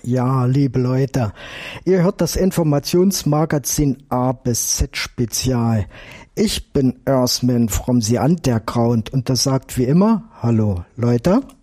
Ja, liebe Leute, ihr hört das Informationsmagazin A bis Z Spezial. Ich bin Earthman from the Underground und das sagt wie immer, hallo Leute.